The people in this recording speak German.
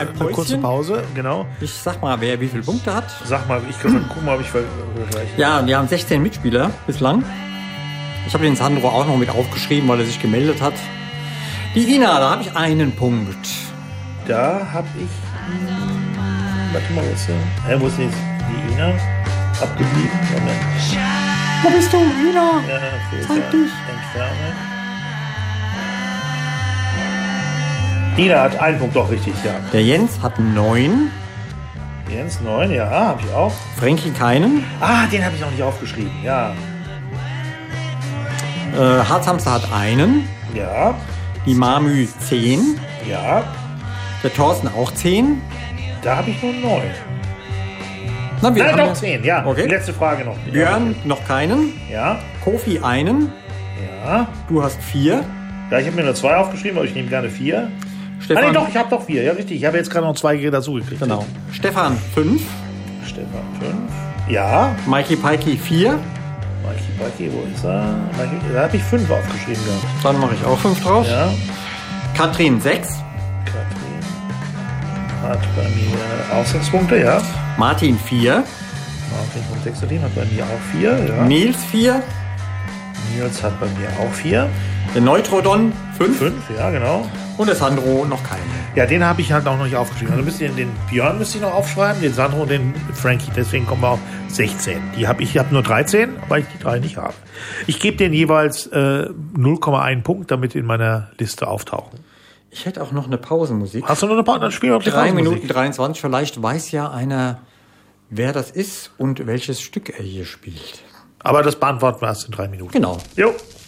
ein eine kurze Päuschen. Pause, genau. Ich sag mal, wer wie viele Punkte hat. Sag mal, guck mal, ob ich gleich. Ja, wir haben 16 Mitspieler bislang. Ich habe den Sandro auch noch mit aufgeschrieben, weil er sich gemeldet hat. Die Ina, da habe ich einen Punkt. Da habe ich. Warte mal, wo ist jetzt die Ina abgeblieben? Moment. Wo bist du, Ina? Ja, Zeig dich. Entfernen. Ina hat einen Punkt, doch richtig, ja. Der Jens hat 9. Jens 9, ja, habe ich auch. Frankie keinen. Ah, den habe ich noch nicht aufgeschrieben, ja. Harzhamster hat einen. Ja, Die Mamü 10. ja, Der Thorsten auch 10. da habe ich nur 9. Na, wir Nein, haben doch ja 10, ja. Okay. Die letzte Frage noch. Björn noch keinen. Ja, Kofi einen. ja. Du hast 4. Ja, ich habe mir nur 2 aufgeschrieben, aber ich nehme gerne 4. Stefan, Ah, nee, doch, ich habe doch 4, ja, richtig. Ich habe jetzt gerade noch 2 dazu gekriegt. Genau. Stefan 5. Stefan 5. Ja, Mikey Pikey 4. Mikey, wo ist er? Da habe ich 5 aufgeschrieben gehabt. Dann mache ich auch 5 drauf. Ja, Katrin 6. Katrin hat bei mir auch 6 Punkte, ja. Martin 4. Martin vom Textilteam hat bei mir auch 4, ja. Nils 4. Nils hat bei mir auch 4. Der Neutrodon 5. 5, ja, genau. Und der Sandro noch keinen. Ja, den habe ich halt auch noch nicht aufgeschrieben. Also den Björn müsste ich noch aufschreiben, den Sandro und den Frankie. Deswegen kommen wir auf 16. Ich habe nur 13, weil ich die 3 nicht habe. Ich gebe denen jeweils 0,1 Punkt, damit in meiner Liste auftauchen. Ich hätte auch noch eine Pausenmusik. Hast du noch eine Pause? Dann spiel doch die 3 Pausenmusik. Minuten 23. Vielleicht weiß ja einer, wer das ist und welches Stück er hier spielt. Aber das beantworten wir erst in 3 Minuten. Genau. Jo.